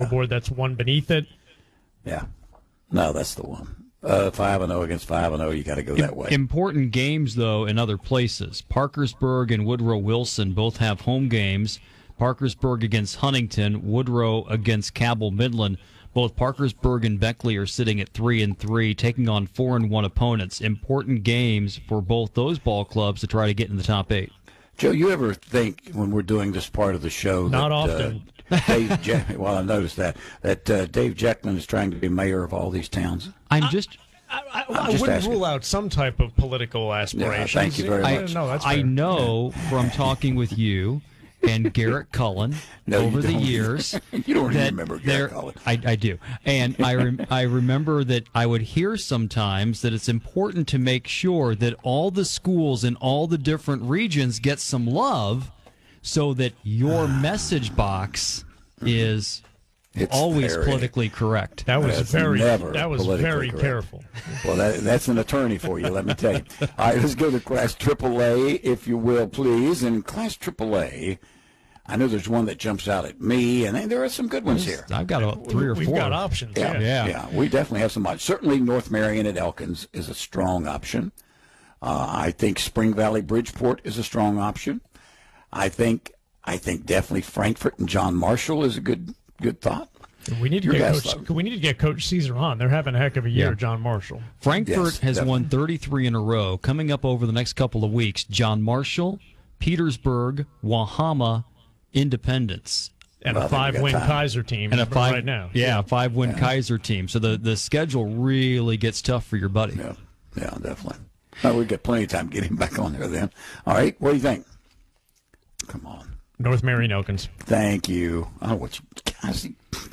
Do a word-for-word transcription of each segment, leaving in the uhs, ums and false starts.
scoreboard that's one beneath it. Yeah. No, that's the one. Uh, five and zero against five and zero. You got to go that way. Important games though in other places. Parkersburg and Woodrow Wilson both have home games. Parkersburg against Huntington, Woodrow against Cabell Midland. Both Parkersburg and Beckley are sitting at three and three, taking on four and one opponents. Important games for both those ball clubs to try to get in the top eight. Joe, you ever think when we're doing this part of the show Not that, often. Uh, Dave Je- well, I noticed that that uh, Dave Jeckman is trying to be mayor of all these towns? I'm just. I, I, I'm I just wouldn't asking. rule out some type of political aspirations. Yeah, thank you very I, much. No, that's I fair. know from talking with you and Garrett Cullen No, you over the don't. years. You don't that remember there- Garrett Cullen. I, I do. And I, rem, I remember that I would hear sometimes that it's important to make sure that all the schools in all the different regions get some love so that your message box is It's always very- politically correct. That was That's very. never That was politically very correct. careful. Well, that, that's an attorney for you, let me tell you. All right, let's go to Class triple A, if you will, please. And Class triple A, I know there's one that jumps out at me, and there are some good ones here. I've got a three or We've four. got options. Yeah, Yeah. Yeah. we definitely have some options. Certainly North Marion at Elkins is a strong option. Uh, I think Spring Valley Bridgeport is a strong option. I think I think definitely Frankfort and John Marshall is a good good thought. We need to Your get guys Coach, love- we need to get Coach Caesar on. They're having a heck of a year, Yeah. John Marshall. Frankfurt Yes, has definitely. won thirty-three in a row. Coming up over the next couple of weeks, John Marshall, Petersburg, Wahama, Independence. And Well, a then we got five-win time. Kaiser team And a five, right now. Yeah, a five-win Kaiser team. So the, the schedule really gets tough for your buddy. Yeah, yeah, definitely. Oh, we've got plenty of time to get him back on there then. All right, what do you think? Come on. North Marion Elkins. Thank you. Oh, what you guys.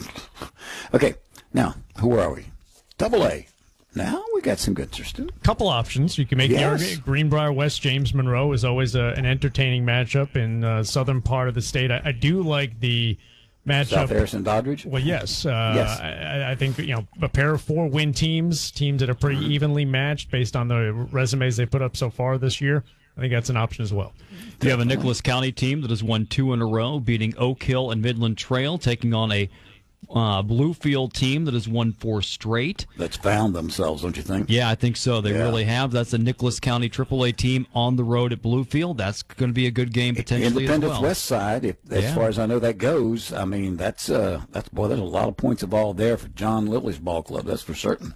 Okay, now, who are we? Double A. Now we got some good interesting. Couple options. You can make Yes. the argument. Greenbrier West James Monroe is always a, an entertaining matchup in the southern part of the state. I, I do like the matchup. South Harrison Doddridge. Well, yes. Uh, Yes. I, I think, you know, a pair of four-win teams, teams that are pretty Mm-hmm. evenly matched based on the resumes they put up so far this year. I think that's an option as well. You have a Nicholas County team that has won two in a row, beating Oak Hill and Midland Trail, taking on a uh, Bluefield team that has won four straight. That's found themselves, don't you think? Yeah, I think so. They Yeah. really have. That's a Nicholas County triple A team on the road at Bluefield. That's going to be a good game potentially Independence as well. West Side, if, as Yeah. far as I know that goes, I mean, that's, uh, that's boy, there's a lot of points involved there for John Lilly's ball club, that's for certain.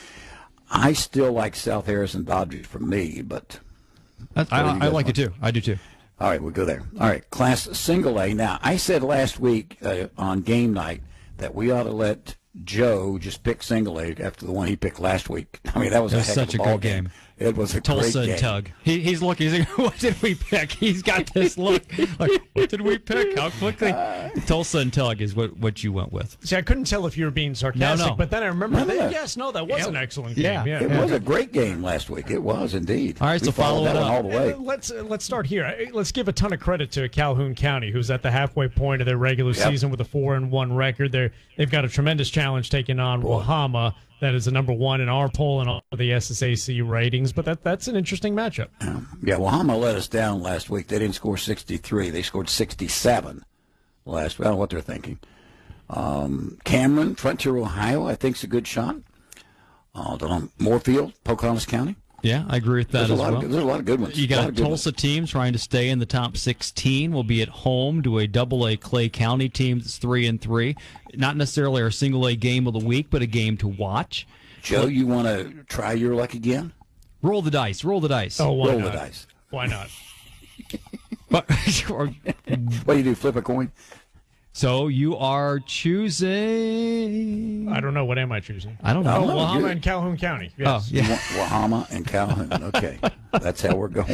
I still like South Harrison Doddridge for me, but That's- What do you I, I guys like want? it too. I do too. all right, we'll go there. All right, Class Single A. Now, I said last week uh, on game night that we ought to let Joe just pick Single A after the one he picked last week. I mean, that was, It a was heck such of a a ball good game. game. It was a Tulsa great game. and Tug. He, he's looking. He's like, what did we pick? He's got this look. Like, what did we pick? How quickly? Tulsa and Tug is what, what you went with. See, I couldn't tell if you were being sarcastic, No, no. but then I remember, No, no. that, yes, no, that was an excellent game. Yeah. Yeah, It yeah. was a great game last week. It was indeed. All right, We so follow followed it that up. one all the way. Uh, Let's uh, let's start here. Uh, Let's give a ton of credit to Calhoun County, who's at the halfway point of their regular Yep. season with a four and one record. They they've got a tremendous challenge taking on Wahama, that is the number one in our poll and all of the S S A C ratings. But that that's an interesting matchup. Yeah, Wahama let us down last week. They didn't score sixty-three. They scored sixty-seven last week. I don't know what they're thinking. Um, Cameron, Frontier, Ohio, I think is a good shot. Uh, don't know, Moorfield, Pocahontas County. Yeah, I agree with that There's a, as lot well. of, there's a lot of good ones. You A lot got a of good ones. Tulsa team trying to stay in the top sixteen. Will be at home to a double A Clay County team that's three and three. Not necessarily our single A game of the week, but a game to watch. Joe, you want to try your luck again? Roll the dice. Roll the dice. Oh, why Roll not? the dice. Why not? But, or- What do you do, flip a coin? so you are choosing. I don't know. What am I choosing? I don't Oh, know. Oh, Wahama good. and Calhoun County. Oh, Yes. yeah. Wa- Wahama and Calhoun. Okay, that's how we're going.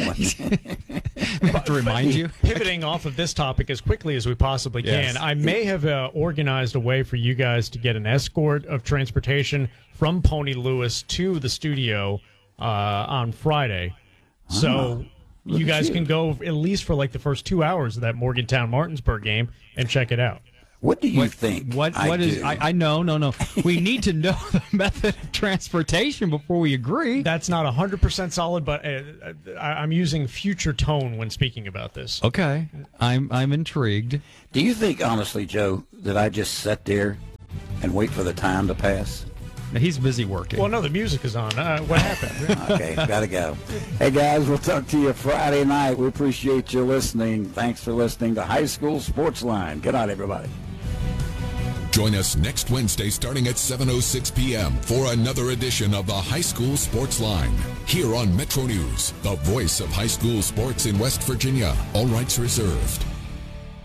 I have to remind you. Pivoting off of this topic as quickly as we possibly can, Yes. I may have uh, organized a way for you guys to get an escort of transportation from Pony Lewis to the studio uh, on Friday. So look you at guys you. can go at least for like the first two hours of that Morgantown-Martinsburg game and check it out. What do you think? What I what is do? I, I know no no we need to know the method of transportation before we agree. That's not one hundred percent solid, but uh, I, I'm using future tone when speaking about this. Okay, I'm I'm intrigued. Do you think, honestly, Joe, that I just sat there and wait for the time to pass? Now, he's busy working. Well, no, the music is on. Uh, what happened? Okay, gotta go. Hey, guys, we'll talk to you Friday night. We appreciate you listening. Thanks for listening to High School Sports Line. Good night, everybody. Join us next Wednesday starting at seven oh six p.m. for another edition of the High School Sports Line. Here on Metro News, the voice of high school sports in West Virginia. All rights reserved.